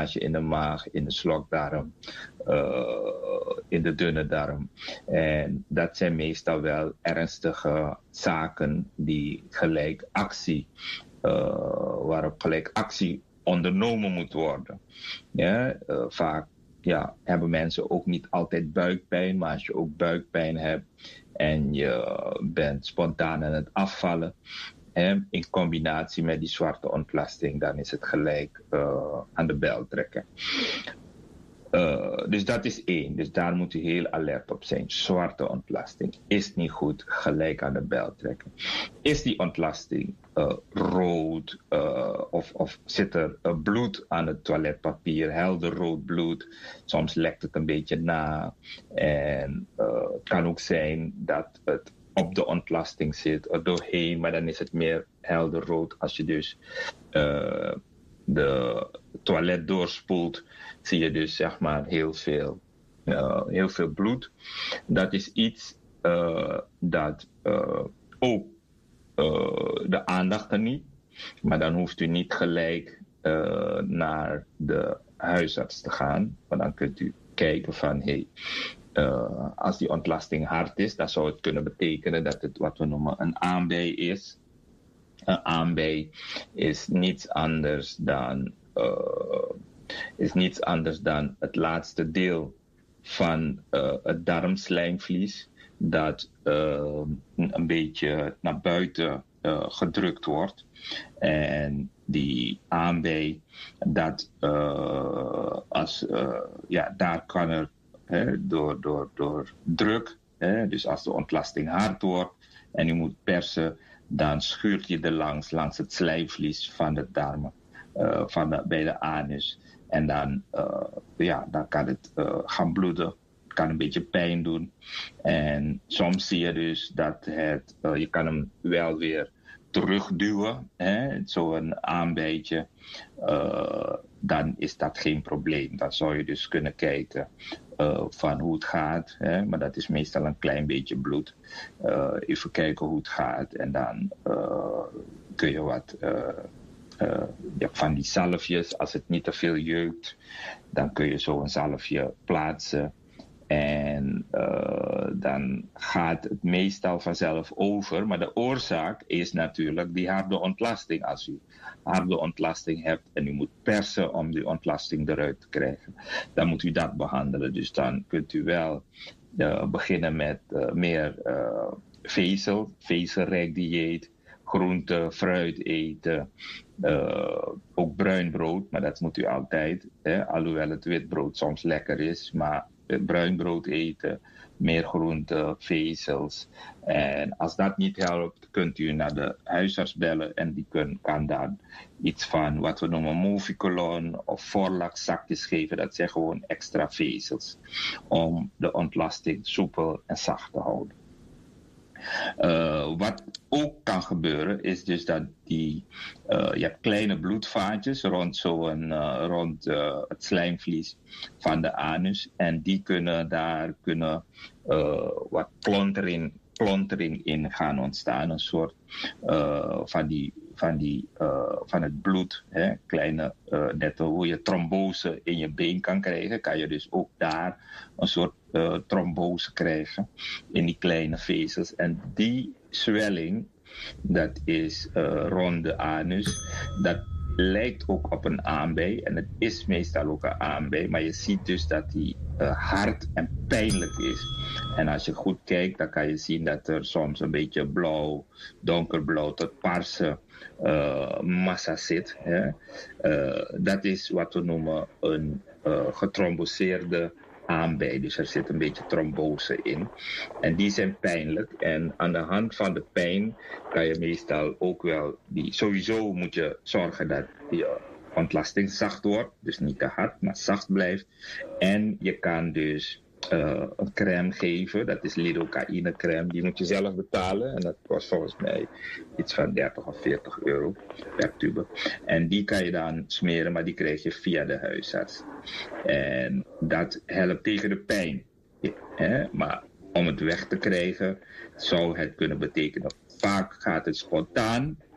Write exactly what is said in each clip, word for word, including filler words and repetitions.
inflammage in de maag, in de slokdarm, uh, in de dunne darm. En dat zijn meestal wel ernstige zaken die gelijk actie, uh, waarop gelijk actie ondernomen moet worden. Ja, uh, vaak ja, hebben mensen ook niet altijd buikpijn, maar als je ook buikpijn hebt en je bent spontaan aan het afvallen, en in combinatie met die zwarte ontlasting, dan is het gelijk uh, aan de bel trekken. Uh, dus dat is één. Dus daar moet u heel alert op zijn. Zwarte ontlasting is niet goed, gelijk aan de bel trekken. Is die ontlasting uh, rood uh, of, of zit er uh, bloed aan het toiletpapier, helder rood bloed, soms lekt het een beetje na. En uh, het kan ook zijn dat het op de ontlasting zit, er doorheen, maar dan is het meer helder rood. Als je dus uh, de toilet doorspoelt, zie je dus zeg maar heel veel, uh, heel veel bloed. Dat is iets uh, dat uh, ook uh, de aandacht er niet, maar dan hoeft u niet gelijk uh, naar de huisarts te gaan, want dan kunt u kijken van hey, Uh, als die ontlasting hard is, dan zou het kunnen betekenen dat het wat we noemen een aanbij is. Een aanbij is niets anders dan, uh, is niets anders dan het laatste deel van uh, het darmslijmvlies dat uh, een beetje naar buiten uh, gedrukt wordt. En die aanbij, dat uh, als, uh, ja, daar kan er He, door, door, door druk, he, dus als de ontlasting hard wordt en u moet persen, dan schuurt je er langs, langs het slijmvlies van de darmen, uh, van de, bij de anus. En dan, uh, ja, dan kan het uh, gaan bloeden, kan een beetje pijn doen. En soms zie je dus dat het, uh, je kan hem wel weer terugduwen, zo'n aanbijtje, uh, dan is dat geen probleem. Dan zou je dus kunnen kijken uh, van hoe het gaat, hè? Maar dat is meestal een klein beetje bloed. Uh, even kijken hoe het gaat en dan uh, kun je wat uh, uh, ja, van die zalfjes, als het niet te veel jeukt, dan kun je zo een zalfje plaatsen. En uh, dan gaat het meestal vanzelf over. Maar de oorzaak is natuurlijk die harde ontlasting. Als u harde ontlasting hebt en u moet persen om die ontlasting eruit te krijgen, dan moet u dat behandelen. Dus dan kunt u wel uh, beginnen met uh, meer uh, vezel, vezelrijk dieet, groente, fruit eten, uh, ook bruin brood, maar dat moet u altijd, hè, alhoewel het witbrood soms lekker is, maar bruin brood eten, meer groenten, vezels. En als dat niet helpt, kunt u naar de huisarts bellen en die kun, kan dan iets van wat we noemen Movicolon of Forlax zakjes geven. Dat zijn gewoon extra vezels om de ontlasting soepel en zacht te houden. Uh, wat ook kan gebeuren is dus dat die, uh, je hebt kleine bloedvaatjes rond, zo'n, uh, rond uh, het slijmvlies van de anus en die kunnen daar kunnen, uh, wat klontering, klontering in gaan ontstaan. Een soort uh, van, die, van, die, uh, van het bloed, hè, kleine, uh, net hoe je trombose in je been kan krijgen, kan je dus ook daar een soort Uh, trombose krijgen in die kleine vezels. En die zwelling, dat is uh, rond de anus, dat lijkt ook op een aanbij. En het is meestal ook een aanbij, maar je ziet dus dat die uh, hard en pijnlijk is. En als je goed kijkt, dan kan je zien dat er soms een beetje blauw, donkerblauw tot paarse uh, massa zit. Hè. Uh, dat is wat we noemen een uh, getromboseerde aanbij. Dus er zit een beetje trombose in. En die zijn pijnlijk. En aan de hand van de pijn kan je meestal ook wel die. Sowieso moet je zorgen dat je ontlasting zacht wordt. Dus niet te hard, maar zacht blijft. En je kan dus uh, een crème geven. Dat is lidocaïne crème. Die moet je zelf betalen. En dat kost volgens mij iets van dertig of veertig euro per tube. En die kan je dan smeren, maar die krijg je via de huisarts. En dat helpt tegen de pijn. Hè? Maar om het weg te krijgen, zou het kunnen betekenen. Vaak gaat het spontaan.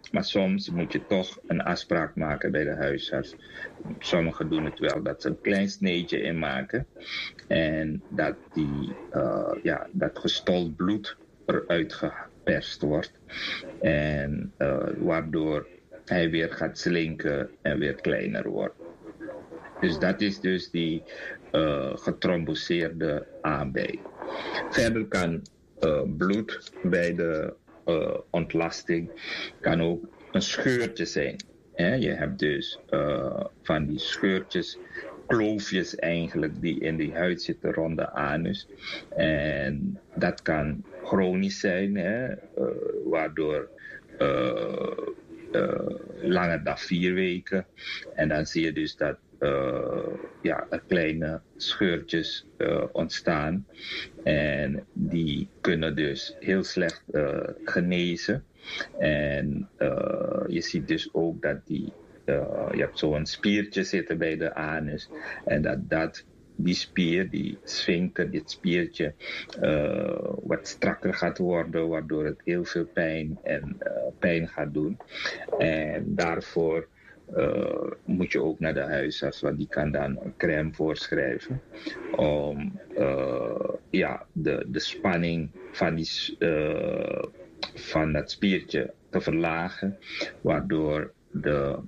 Maar soms moet je toch een afspraak maken bij de huisarts. Sommigen doen het wel dat ze een klein sneetje inmaken. En dat, die, uh, ja, dat gestold bloed eruit geperst wordt. En uh, waardoor hij weer gaat slinken en weer kleiner wordt. Dus dat is dus die uh, getromboseerde A B. Verder kan uh, bloed bij de uh, ontlasting kan ook een scheurtje zijn. Hè? Je hebt dus uh, van die scheurtjes, kloofjes eigenlijk, die in die huid zitten rond de anus. En dat kan chronisch zijn, hè? Uh, waardoor uh, uh, langer dan vier weken. En dan zie je dus dat Uh, ja, er kleine scheurtjes uh, ontstaan. En die kunnen dus heel slecht uh, genezen. En uh, je ziet dus ook dat die, uh, je hebt zo'n spiertje zitten bij de anus. En dat dat die spier, die sphincter, dit spiertje, uh, wat strakker gaat worden, waardoor het heel veel pijn en uh, pijn gaat doen. En daarvoor Uh, moet je ook naar de huisarts, want die kan dan een crème voorschrijven om uh, ja, de, de spanning van, die, uh, van dat spiertje te verlagen, waardoor de,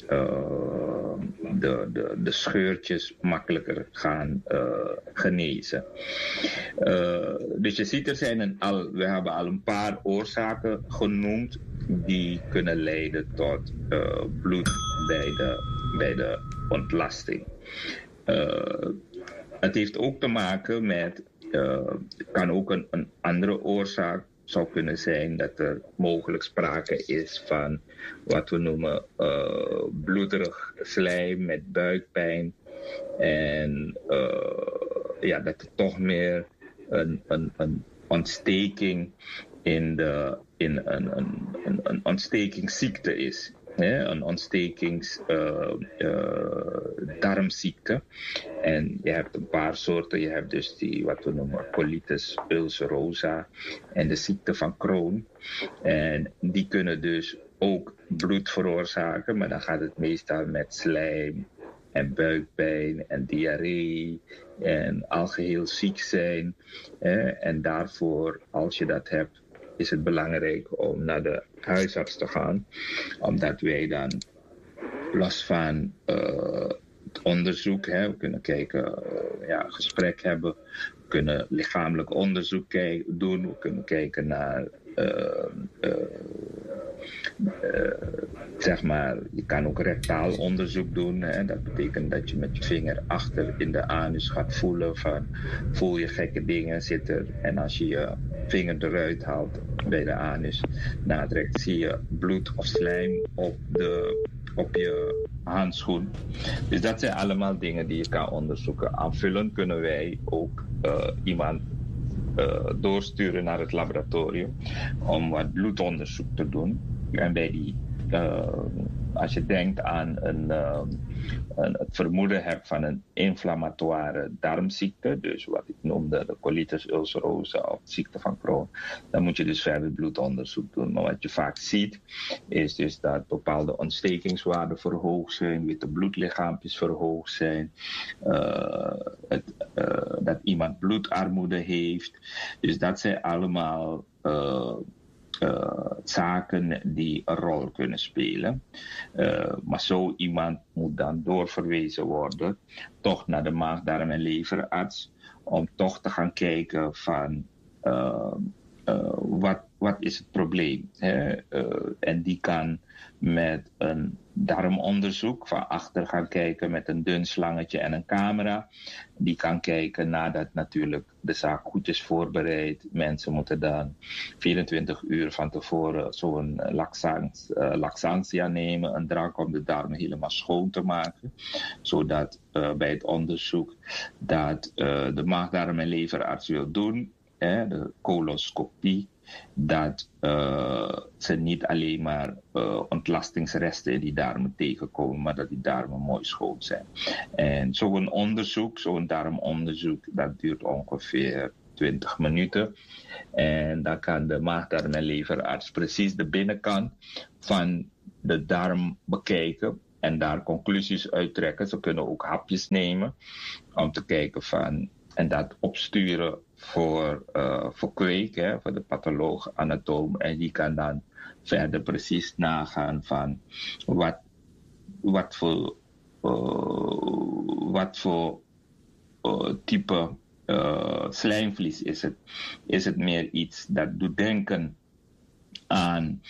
uh, de, de, de scheurtjes makkelijker gaan uh, genezen. Uh, dus je ziet, er zijn een al, we hebben al een paar oorzaken genoemd die kunnen leiden tot uh, bloed bij de, bij de ontlasting. Uh, het heeft ook te maken met, uh, het kan ook een, een andere oorzaak zou kunnen zijn dat er mogelijk sprake is van wat we noemen uh, bloederig slijm met buikpijn. En uh, ja, dat er toch meer een, een, een ontsteking in, de, in een, een, een, een ontstekingsziekte is. Hè? Een ontstekings uh, uh, darmziekte. En je hebt een paar soorten. Je hebt dus die wat we noemen colitis ulcerosa en de ziekte van Crohn. En die kunnen dus ook bloed veroorzaken, maar dan gaat het meestal met slijm en buikpijn en diarree en algeheel ziek zijn. Hè? En daarvoor, als je dat hebt, is het belangrijk om naar de huisarts te gaan, omdat wij dan los van uh, het onderzoek, hè, we kunnen kijken, uh, ja, gesprek hebben, we kunnen lichamelijk onderzoek kijk, doen, we kunnen kijken naar uh, uh, uh, zeg maar, je kan ook rectaal onderzoek doen. Hè. Dat betekent dat je met je vinger achter in de anus gaat voelen van, voel je gekke dingen zitten. En als je je vinger eruit haalt bij de anus, naderhand zie je bloed of slijm op, de, op je handschoen. Dus dat zijn allemaal dingen die je kan onderzoeken. Aanvullend kunnen wij ook uh, iemand Uh, doorsturen naar het laboratorium om wat bloedonderzoek te doen. En bij die, uh, als je denkt aan een, uh, een, het vermoeden hebt van een inflammatoire darmziekte, dus wat ik noemde de colitis ulcerosa of ziekte van Crohn, dan moet je dus verder bloedonderzoek doen. Maar wat je vaak ziet, is dus dat bepaalde ontstekingswaarden verhoogd zijn, witte bloedlichaampjes verhoogd zijn, uh, het, uh, dat iemand bloedarmoede heeft. Dus dat zijn allemaal uh, uh, zaken die een rol kunnen spelen. Uh, maar zo iemand moet dan doorverwezen worden, toch naar de maag, darm en leverarts, om toch te gaan kijken van uh, uh, wat, wat is het probleem. Hè? Uh, en die kan met een darmonderzoek van achter gaan kijken met een dun slangetje en een camera. Die kan kijken nadat natuurlijk de zaak goed is voorbereid. Mensen moeten dan vierentwintig uur van tevoren zo'n laxant, uh, laxantia nemen, een drank om de darmen helemaal schoon te maken. Zodat uh, bij het onderzoek dat uh, de maag, darm en leverarts wil doen, hè, de coloscopie, dat uh, ze niet alleen maar uh, ontlastingsresten in die darmen tegenkomen, maar dat die darmen mooi schoon zijn. En zo'n onderzoek, zo'n darmonderzoek, dat duurt ongeveer twintig minuten. En dan kan de maag-darm- en leverarts precies de binnenkant van de darm bekijken en daar conclusies uittrekken. Ze kunnen ook hapjes nemen om te kijken van en dat opsturen voor, uh, voor kweek, hè, voor de patholoog, anatoom. En die kan dan verder precies nagaan van wat, wat voor, uh, wat voor uh, type uh, slijmvlies is het. Is het meer iets dat doet denken aan,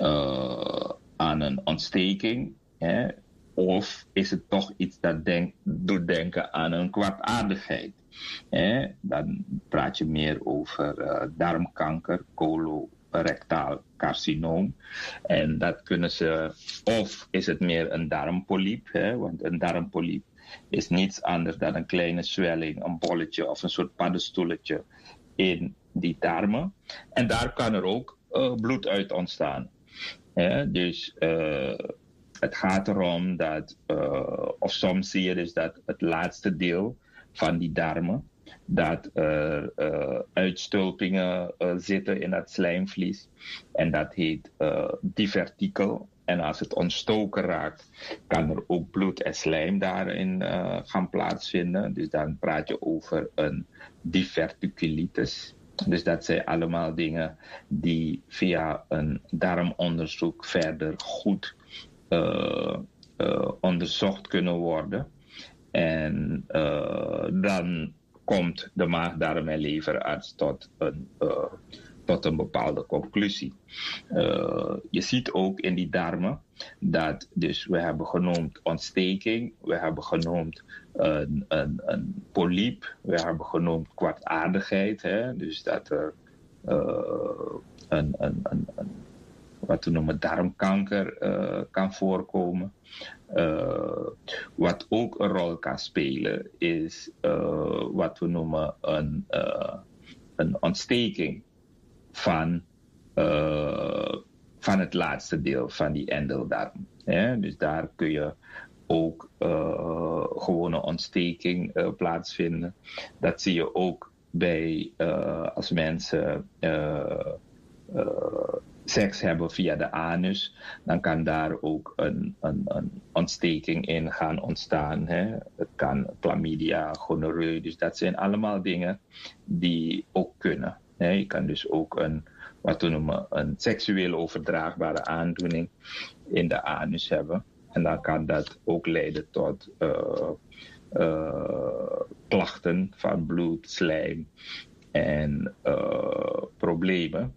uh, aan een ontsteking? Hè? Of is het toch iets dat denk, doet denken aan een kwaadaardigheid? Eh, dan praat je meer over uh, darmkanker, colorectaal carcinoom. En dat kunnen ze, of is het meer een darmpoliep, hè, want een darmpoliep is niets anders dan een kleine zwelling, een bolletje of een soort paddenstoeletje in die darmen. En daar kan er ook uh, bloed uit ontstaan. Eh, dus uh, het gaat erom dat, uh, of soms zie je dus dat het laatste deel van die darmen, dat er uh, uitstulpingen uh, zitten in dat slijmvlies. En dat heet uh, divertikel. En als het ontstoken raakt, kan er ook bloed en slijm daarin uh, gaan plaatsvinden. Dus dan praat je over een diverticulitis. Dus dat zijn allemaal dingen die via een darmonderzoek verder goed uh, uh, onderzocht kunnen worden. En uh, dan komt de maag-darm- en leverarts tot een, uh, tot een bepaalde conclusie. Uh, je ziet ook in die darmen dat, dus we hebben genoemd ontsteking, we hebben genoemd een, een, een polyp, we hebben genoemd kwaadaardigheid, hè? Dus dat er uh, een, een, een, een, wat we noemen darmkanker uh, kan voorkomen. Uh, wat ook een rol kan spelen is uh, wat we noemen een, uh, een ontsteking van, uh, van het laatste deel van die endeldarm. Ja? Dus daar kun je ook uh, gewone ontsteking uh, plaatsvinden. Dat zie je ook bij uh, als mensen uh, uh, seks hebben via de anus, dan kan daar ook een, een, een ontsteking in gaan ontstaan. Hè? Het kan chlamydia, gonorreu, dus dat zijn allemaal dingen die ook kunnen. Hè? Je kan dus ook een, wat we noemen, een seksueel overdraagbare aandoening in de anus hebben. En dan kan dat ook leiden tot uh, uh, klachten van bloed, slijm en uh, problemen.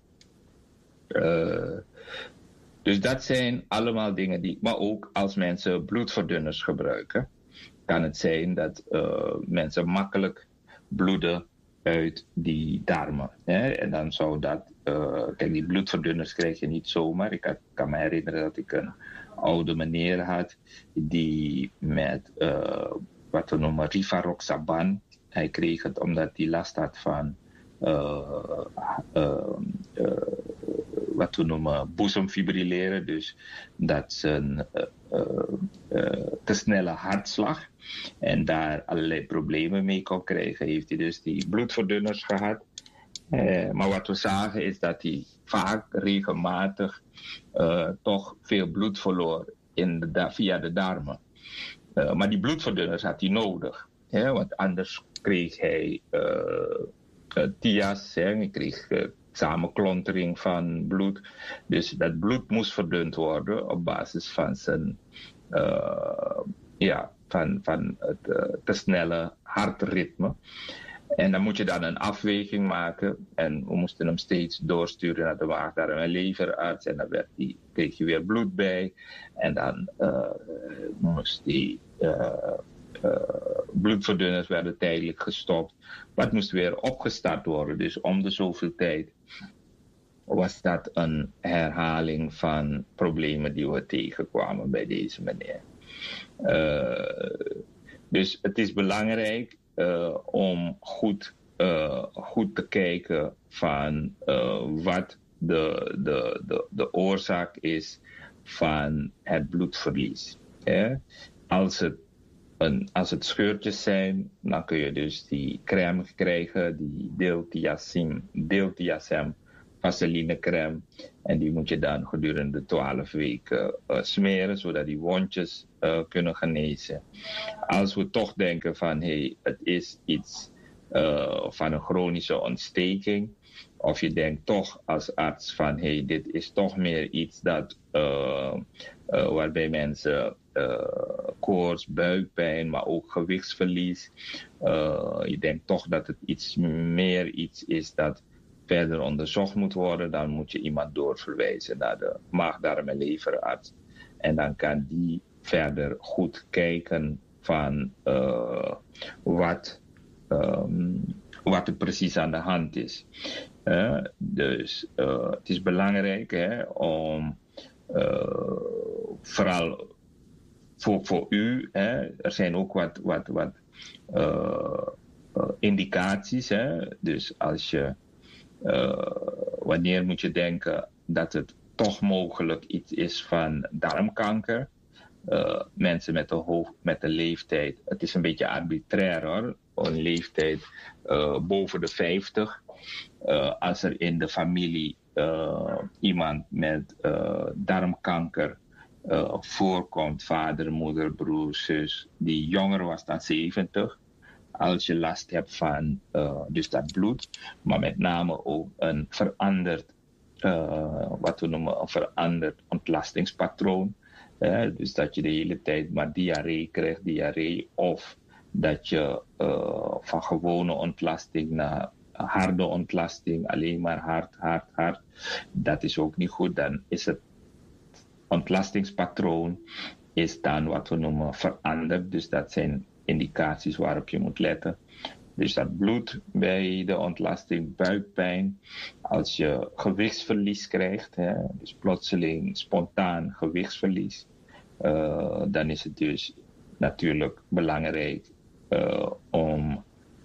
Uh, dus dat zijn allemaal dingen die, maar ook als mensen bloedverdunners gebruiken, kan het zijn dat uh, mensen makkelijk bloeden uit die darmen. Hè? En dan zou dat, uh, kijk, die bloedverdunners krijg je niet zomaar. Ik had, kan me herinneren dat ik een oude meneer had die met uh, wat we noemen rivaroxaban, hij kreeg het omdat hij last had van uh, uh, uh, wat we noemen boezemfibrilleren, dus dat is een uh, uh, uh, te snelle hartslag en daar allerlei problemen mee kon krijgen, heeft hij dus die bloedverdunners gehad. Uh, maar wat we zagen is dat hij vaak regelmatig uh, toch veel bloed verloor in de, via de darmen. Uh, maar die bloedverdunners had hij nodig, hè, want anders kreeg hij uh, uh, T I A S, hè, hij kreeg uh, samenklontering van bloed. Dus dat bloed moest verdund worden op basis van zijn, uh, ja, van, van het uh, te snelle hartritme. En dan moet je dan een afweging maken. En we moesten hem steeds doorsturen naar de maag-darm- en leverarts. En dan werd die, kreeg je weer bloed bij. En dan uh, moest die uh, uh, bloedverdunners werden tijdelijk gestopt. Maar het moest weer opgestart worden. Dus om de zoveel tijd was dat een herhaling van problemen die we tegenkwamen bij deze meneer. Uh, dus het is belangrijk Uh, om goed, uh, goed te kijken van uh, wat de, de, de, de oorzaak is van het bloedverlies. Hè? Als het een, als het scheurtjes zijn, dan kun je dus die crème krijgen, die deeltiazem, deeltiazem vaseline crème. En die moet je dan gedurende twaalf weken uh, smeren, zodat die wondjes uh, kunnen genezen. Als we toch denken van, hé, hey, het is iets uh, van een chronische ontsteking. Of je denkt toch als arts van, hé, hey, dit is toch meer iets dat, uh, uh, waarbij mensen uh, koorts, buikpijn, maar ook gewichtsverlies. Uh, je denkt toch dat het iets meer iets is dat verder onderzocht moet worden. Dan moet je iemand doorverwijzen naar de maag-darm- en leverarts. En dan kan die verder goed kijken van uh, wat, um, wat er precies aan de hand is. Uh, dus uh, het is belangrijk hè, om uh, vooral voor, voor u, hè, er zijn ook wat, wat, wat uh, uh, indicaties. Hè, dus als je, uh, wanneer moet je denken dat het toch mogelijk iets is van darmkanker. Uh, mensen met de, hoog, met de leeftijd, het is een beetje arbitrair hoor, een leeftijd uh, boven de vijftig. Uh, als er in de familie uh, iemand met uh, darmkanker uh, voorkomt, vader, moeder, broer, zus, die jonger was dan zeventig. Als je last hebt van uh, dus dat bloed, maar met name ook een veranderd, uh, wat we noemen een veranderd ontlastingspatroon. Uh, dus dat je de hele tijd maar diarree krijgt, diarree, of dat je uh, van gewone ontlasting naar harde ontlasting, alleen maar hard, hard, hard. Dat is ook niet goed. Dan is het ontlastingspatroon is dan wat we noemen veranderd. Dus dat zijn indicaties waarop je moet letten. Dus dat bloed bij de ontlasting, buikpijn. Als je gewichtsverlies krijgt, hè, dus plotseling spontaan gewichtsverlies, uh, dan is het dus natuurlijk belangrijk uh, om,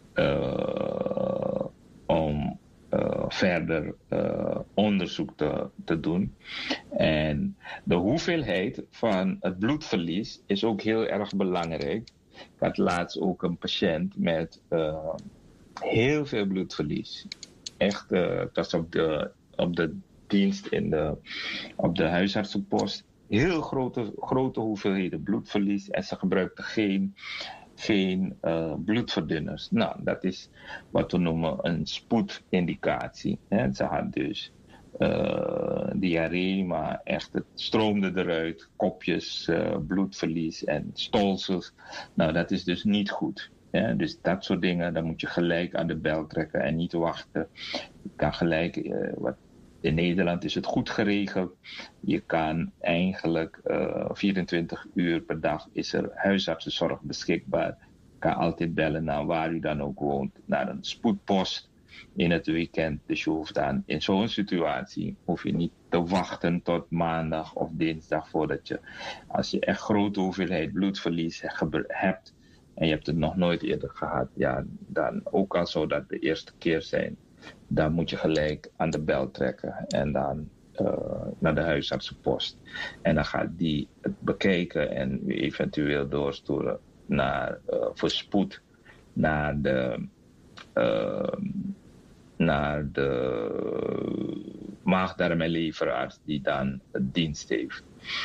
uh, om uh, verder uh, onderzoek te, te doen. En de hoeveelheid van het bloedverlies is ook heel erg belangrijk. Ik had laatst ook een patiënt met uh, heel veel bloedverlies. Echt, uh, het was op de, op de dienst in de, op de huisartsenpost. Heel grote, grote hoeveelheden bloedverlies. En ze gebruikten geen, geen uh, bloedverdunners. Nou, dat is wat we noemen een spoedindicatie. Hè. Ze had dus uh, diarree, maar echt het stroomde eruit. Kopjes, uh, bloedverlies en stolsels. Nou, dat is dus niet goed. Ja, dus dat soort dingen, dan moet je gelijk aan de bel trekken en niet wachten. Je kan gelijk, uh, wat, in Nederland is het goed geregeld. Je kan eigenlijk uh, vierentwintig uur per dag is er huisartsenzorg beschikbaar. Je kan altijd bellen naar waar u dan ook woont, naar een spoedpost in het weekend. Dus je hoeft dan in zo'n situatie, hoef je niet te wachten tot maandag of dinsdag voordat je, als je echt grote hoeveelheid bloedverlies hebt, en je hebt het nog nooit eerder gehad, ja, dan ook al zou dat de eerste keer zijn, dan moet je gelijk aan de bel trekken en dan uh, naar de huisartsenpost. En dan gaat die het bekijken en eventueel doorsturen naar, uh, voor spoed naar de, uh, naar de maag-darm- en leverarts die dan het dienst heeft.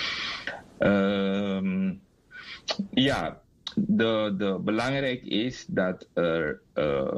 Um, ja, De, de, belangrijk is dat er uh,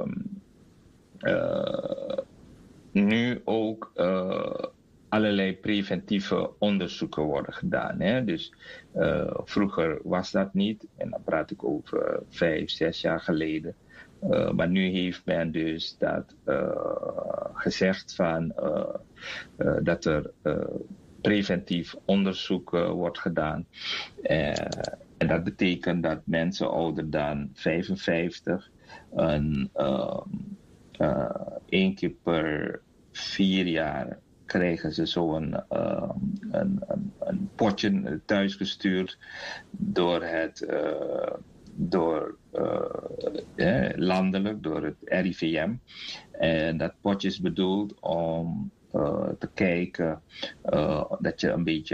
uh, nu ook uh, allerlei preventieve onderzoeken worden gedaan. Hè? Dus uh, vroeger was dat niet, en dan praat ik over vijf, zes jaar geleden. Uh, maar nu heeft men dus dat uh, gezegd van uh, uh, dat er uh, preventief onderzoek uh, wordt gedaan. Uh, En dat betekent dat mensen ouder dan vijfenvijftig een, uh, uh, één keer per vier jaar krijgen ze zo'n uh, een, een, een potje thuisgestuurd door het uh, door uh, eh, landelijk, door het R I V M. En dat potje is bedoeld om uh, te kijken uh, dat je een beetje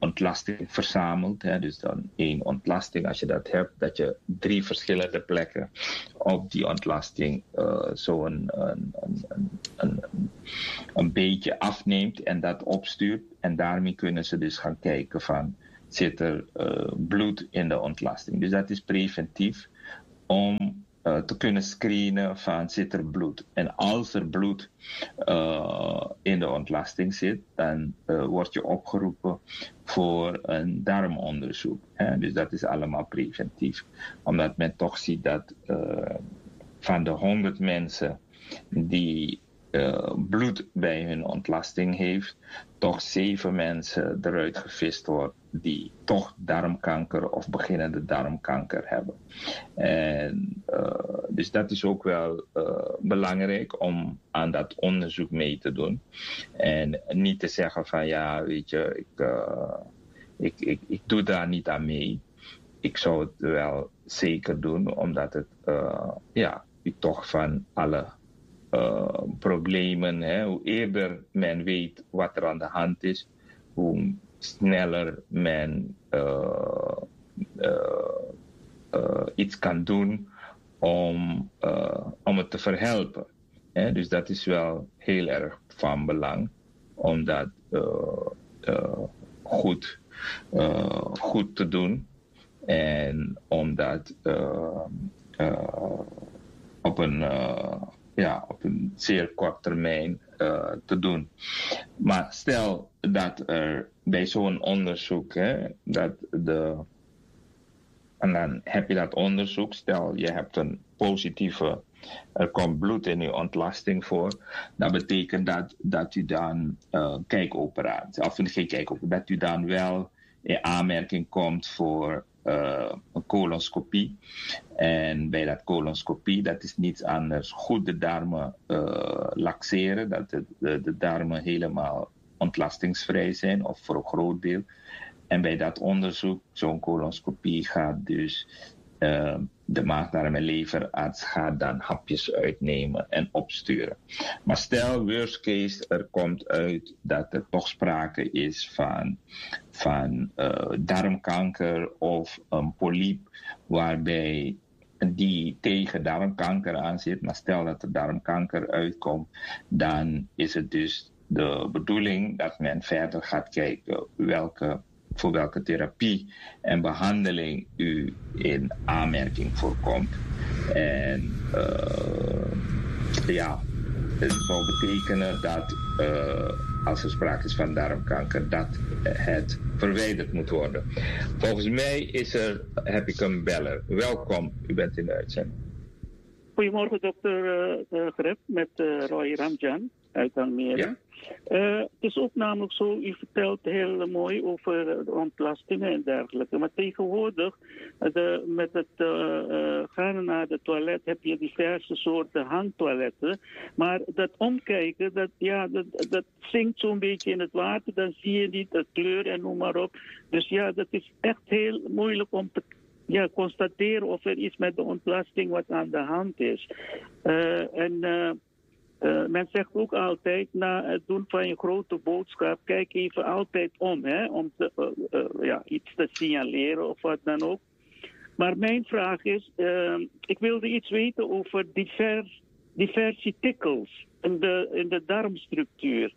ontlasting verzamelt. Hè, dus dan één ontlasting, als je dat hebt, dat je drie verschillende plekken op die ontlasting uh, zo een, een, een, een, een, een beetje afneemt en dat opstuurt. En daarmee kunnen ze dus gaan kijken van, zit er uh, bloed in de ontlasting. Dus dat is preventief om uh, te kunnen screenen van, zit er bloed. En als er bloed uh, in de ontlasting zit, dan uh, word je opgeroepen voor een darmonderzoek. Hè? Dus dat is allemaal preventief. Omdat men toch ziet dat uh, van de honderd mensen die uh, bloed bij hun ontlasting heeft, toch zeven mensen eruit gevist wordt die toch darmkanker of beginnende darmkanker hebben. En, uh, dus dat is ook wel uh, belangrijk om aan dat onderzoek mee te doen. En niet te zeggen van ja, weet je, ik, uh, ik, ik, ik doe daar niet aan mee. Ik zou het wel zeker doen, omdat het, uh, ja, ik toch van alle uh, problemen, hè, hoe eerder men weet wat er aan de hand is, hoe sneller men uh, uh, uh, iets kan doen om, uh, om het te verhelpen. Hè? Dus dat is wel heel erg van belang om dat uh, uh, goed, uh, goed te doen en om dat uh, uh, op een uh, ja, op een zeer kort termijn uh, te doen. Maar stel dat er bij zo'n onderzoek, hè, dat de, en dan heb je dat onderzoek, stel je hebt een positieve, er komt bloed in je ontlasting voor, dat betekent dat, dat u dan uh, kijkoperatie, of geen kijkoperatie, dat u dan wel in aanmerking komt voor uh, een colonscopie. En bij dat colonscopie, dat is niets anders, goed de darmen uh, laxeren, dat de, de, de darmen helemaal ontlastingsvrij zijn, of voor een groot deel. En bij dat onderzoek, zo'n colonscopie, gaat dus uh, de maag-darm- en leverarts gaat dan hapjes uitnemen en opsturen. Maar stel, worst case, er komt uit dat er toch sprake is van, van uh, darmkanker of een polyp, waarbij die tegen darmkanker aan zit. Maar stel dat er darmkanker uitkomt, dan is het dus de bedoeling dat men verder gaat kijken welke, voor welke therapie en behandeling u in aanmerking voorkomt. En uh, ja, het zou betekenen dat uh, als er sprake is van darmkanker, dat het verwijderd moet worden. Volgens mij is er, heb ik een beller. Welkom, u bent in de uitzending. Goedemorgen, dokter uh, Grep, met uh, Roy Ramjan uit Almere. Ja? Uh, het is ook namelijk zo, u vertelt heel mooi over de ontlastingen en dergelijke. Maar tegenwoordig, de, met het uh, uh, gaan naar de toilet, heb je diverse soorten hangtoiletten. Maar dat omkijken, dat, ja, dat, dat zinkt zo'n beetje in het water. Dan zie je niet de kleur en noem maar op. Dus ja, dat is echt heel moeilijk om te ja, constateren of er iets met de ontlasting wat aan de hand is. Uh, en... Uh, Uh, men zegt ook altijd, na het doen van je grote boodschap, kijk even altijd om, hè, om te, uh, uh, ja, iets te signaleren of wat dan ook. Maar mijn vraag is, uh, ik wilde iets weten over divers, diversitikels in de, in de darmstructuur.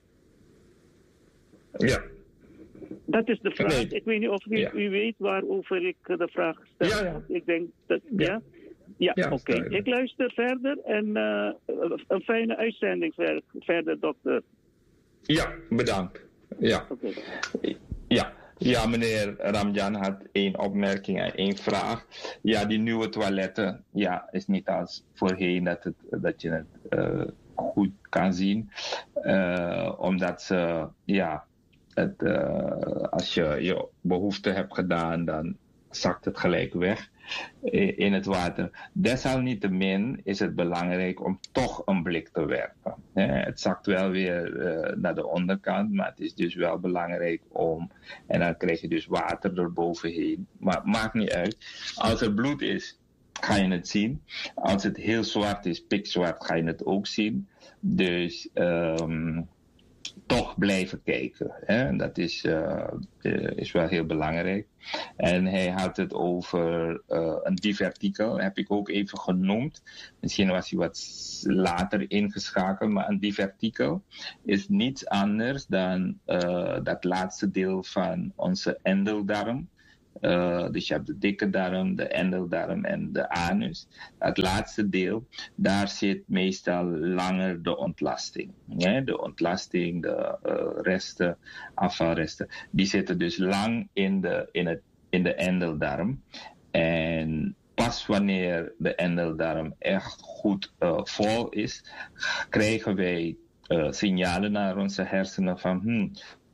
Ja. Dat is de vraag. Nee. Ik weet niet of u, ja. u weet waarover ik de vraag stel. Ja, ja. Ik denk dat, ja. ja? Ja, ja oké. Okay. Ik luister verder en uh, een fijne uitzending ver, verder, dokter. Ja, bedankt. Ja. Okay. Ja. Ja, meneer Ramjan had één opmerking en één vraag. Ja, die nieuwe toiletten, ja, is niet als voorheen dat, het, dat je het uh, goed kan zien. Uh, omdat ze, ja, het, uh, als je je behoefte hebt gedaan, dan zakt het gelijk weg in het water. Desalniettemin is het belangrijk om toch een blik te werpen. Het zakt wel weer uh, naar de onderkant, maar het is dus wel belangrijk om, en dan krijg je dus water erbovenheen. Maar maakt niet uit. Als er bloed is, ga je het zien. Als het heel zwart is, pikzwart, ga je het ook zien. Dus um, toch blijven kijken. Hè? Dat is, uh, is wel heel belangrijk. En hij had het over uh, een divertikel, heb ik ook even genoemd. Misschien was hij wat later ingeschakeld, maar een divertikel is niets anders dan uh, dat laatste deel van onze endeldarm. Uh, dus je hebt de dikke darm, de endeldarm en de anus. Het laatste deel, daar zit meestal langer de ontlasting. Ja, de ontlasting, de uh, resten, afvalresten, die zitten dus lang in de, in het, in de endeldarm. En pas wanneer de endeldarm echt goed uh, vol is, krijgen wij uh, signalen naar onze hersenen van... Hmm,